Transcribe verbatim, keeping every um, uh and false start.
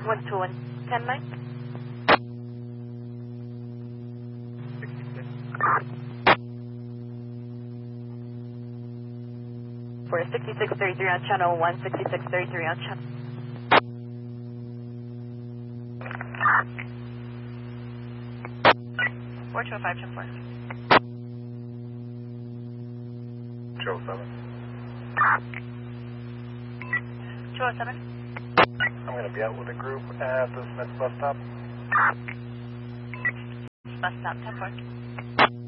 one two one, ten nine. For sixty-six thirty-three on channel one, sixty-six thirty-three on channel. four two oh five, ten four. two oh seven. two oh seven. I'm going to be out with a group at the Smith bus stop. Bus stop, ten four.